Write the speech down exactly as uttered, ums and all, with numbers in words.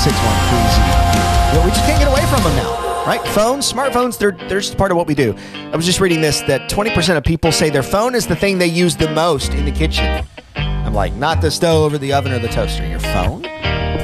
six one three zero. We just can't get away from them now, right? Phones, smartphones, they're, they're just part of what we do. I was just reading this, that twenty percent of people say their phone is the thing they use the most in the kitchen. I'm like, not the stove or the oven or the toaster, your phone?